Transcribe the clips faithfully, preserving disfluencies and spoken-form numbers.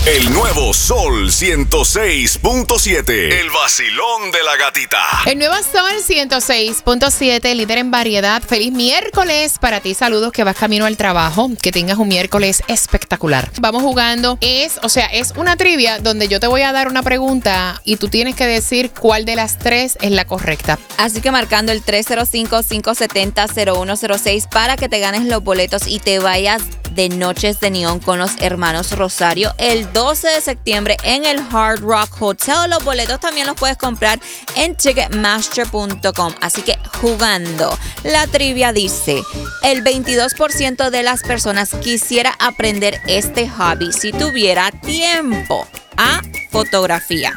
El nuevo Sol ciento seis punto siete. El vacilón de la gatita. El nuevo Sol ciento seis punto siete, líder en variedad. Feliz miércoles para ti. Saludos, que vas camino al trabajo. Que tengas un miércoles espectacular. Vamos jugando. Es, o sea, es una trivia donde yo te voy a dar una pregunta y tú tienes que decir cuál de las tres es la correcta. Así que marcando el tres cero cinco, cinco siete cero, cero uno cero seis para que te ganes los boletos y te vayas de Noches de Neón con los hermanos Rosario el doce de septiembre en el Hard Rock Hotel. Los boletos también los puedes comprar en ticketmaster punto com. Así que jugando, la trivia dice: el veintidós por ciento de las personas quisiera aprender este hobby si tuviera tiempo. A, fotografía.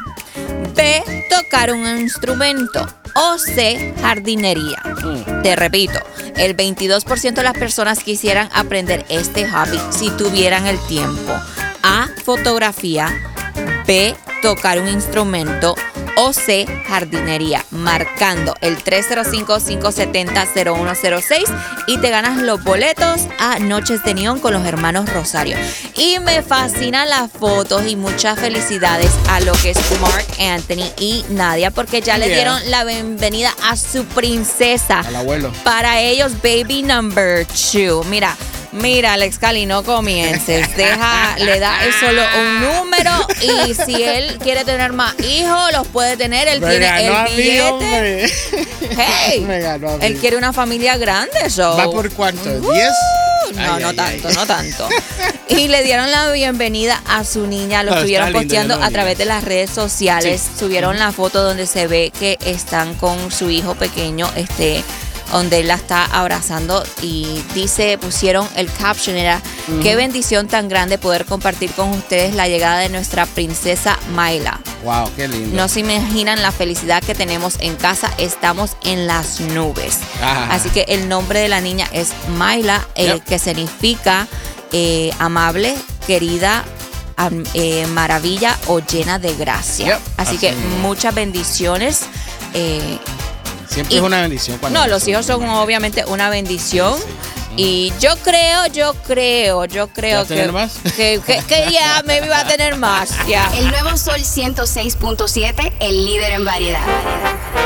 B, tocar un instrumento. O C, jardinería. Te repito, el veintidós por ciento de las personas quisieran aprender este hobby si tuvieran el tiempo. A, fotografía. B, tocar un instrumento. O C, jardinería. Marcando el tres cero cinco, cinco siete cero, cero uno cero seis y te ganas los boletos a Noches de Neón con los hermanos Rosario. Y me fascinan las fotos y muchas felicidades a lo que es Mark Anthony y Nadia, porque ya yeah. le dieron la bienvenida a su princesa. Al abuelo. Para ellos, baby number two. Mira. Mira, Alex Cali, no comiences. Deja, le da él solo un número y si él quiere tener más hijos, los puede tener. Él Me tiene ganó el billete. Mí, hey, Me ganó a mí. Él quiere una familia grande, so. ¿Va por cuánto? Uh, ¿diez? No, Ay, no ay, tanto, ay. no tanto. Y le dieron la bienvenida a su niña. Lo No, estuvieron está lindo, posteando ya lo a través de las redes sociales. Sí. Subieron la foto donde se ve que están con su hijo pequeño, este... donde él la está abrazando y dice, pusieron el caption, era uh-huh. qué bendición tan grande poder compartir con ustedes la llegada de nuestra princesa Mayla. Wow, qué lindo. No se imaginan la felicidad que tenemos en casa, estamos en las nubes. Ah. Así que el nombre de la niña es Mayla, eh, yep. que significa eh, amable, querida, am, eh, maravilla o llena de gracia. Yep. Así, Así que mismo. muchas bendiciones. Eh, Siempre y, es una bendición. Cuando no, los hijos son obviamente una bendición. Sí, sí. Y yo creo, yo creo, yo creo ¿Va a tener que, más? que, que, que ya me iba a tener más. Ya. El nuevo Sol ciento seis punto siete, el líder en variedad.